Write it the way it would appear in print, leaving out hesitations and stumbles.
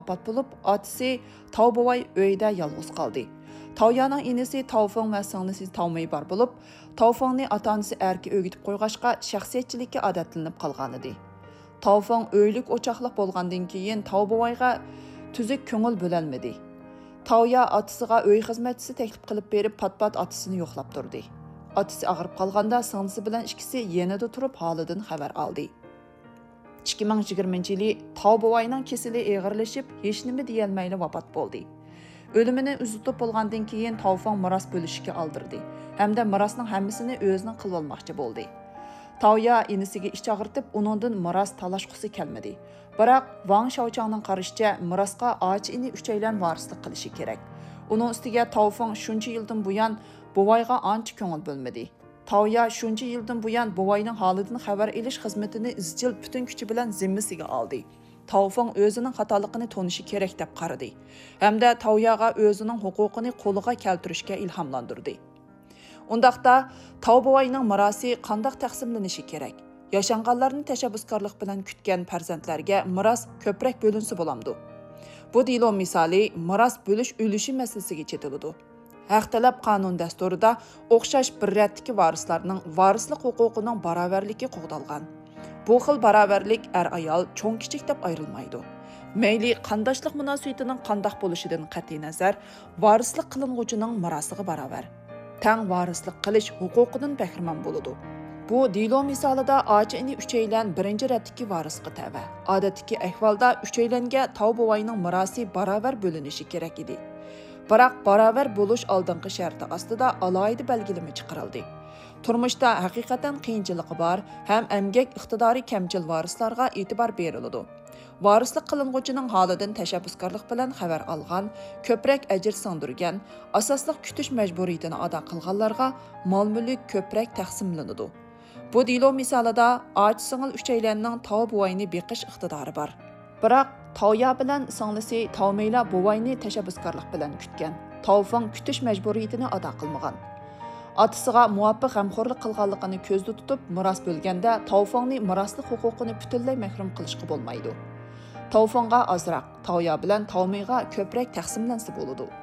vafot bo'lib, otasi Tao buvay uyda yolg'iz qoldi. Taoyaning inisi Taofeng va singlisi Taomei bor bo'lib, Taofengni ota-onasi erki o'gitib qo'yg'ashqa shaxsiyatchilikka odatlanib qolgan edi. Taofeng o'ylik o'choqliq bo'lgandan keyin Tao buvayga tuzuk ko'ngil bo'lolmadi. Taoya otasiga uy xizmatchisi taklif qilib berib, pat-pat otasini yo'qlab turdi. Otasi og'rib qolganda singlisi bilan ikkisi yanada turib holidan xabar oldi. 2020 yili Tao buvayning kesili og'irlashib, hech nima deyolmayli vafot bo'ldi. O'limini uzutib bo'lgandan keyin Taofeng miros bo'lishga oldirdi hamda mirosning hammasini o'zining qilib olmoqchi bo'ldi. Taoya inisiga ish chaqirtib, uningdan miros talashqusi kelmadi. Biroq Wang Shaochangning qarashicha, mirosga och ini uchaylan varislik qilishi kerak. Uning ustiga Taofeng shuncha yildan buyon buvayga ancha ko'ngil bo'lmadi. Taoya shuncha yildan buyon buvayning holidan xabar olish xizmatini izchil butun kuchi bilan zimmasiga oldi. Taofeng o'zining xatoligini tonishi kerak deb qaradi hamda Taoyaga o'zining huquqini qo'liga keltirishga ilhomlantirdi. Undaqda Tao buvayning mirosi qanday taqsimlanishi kerak? Yashanganlarni tashabbuskorlik bilan kutgan farzandlarga miros ko'proq bo'linsa bo'lamdi. Bu dilo misoli miros bo'lish ulushi masalasiga chetiladi. Haq talab qonun dasturida o'xshash bir ratdagi varislarning varislik huquqining barobarligi qo'g'dalgan. Bu xil barobarlik ayol cho'ng kichik deb ayrilmaydi. Mayli qandoshlik munosabatining qandoq bo'lishidan qat'iy nazar, varislik qilinuvchining mirosiga barobar tang varislik qilish huquqidan bahramand bo'ladi. Bu dilo misolida ochini uchaylan birinchi ratdagi varisga tava. Odatdagi ahvolda uchaylanga Tao buvayning mirosi barobar bo'linishi kerak edi. Biroq barobar bo'lish oldingi sharti ostida alohida belgilama chiqarildi. Turmushda haqiqatan qiyinchiligi bor, ham emgak iqtidori kamchil varislarga e'tibor beriladi. Varislik qilinuvchining holidan tashabbuskorlik bilan xabar olgan, ko'proq ajr singdirgan, asosliq kutish majburiyatini ado qilganlarga mol-mulk ko'proq taqsimlanadi. Bu dilo misolida och singil uchaylanning Tao buvayni beqish iqtidori bor. Biroq Taoya bilan singlisi Taomei buvayni tashabbuskorlik bilan kutgan. Taofeng kutish majburiyatini ado qilmagan. Otasiga muvofiq g'amxo'rlik qilganligini ko'zda tutib, miros bo'lganda Taofengni miroslik huquqini butunlay mahrum qilishga bo'lmaydi. Taofengga ozroq, Taoya bilan Taomeiga ko'proq taqsimlansa bo'ladi.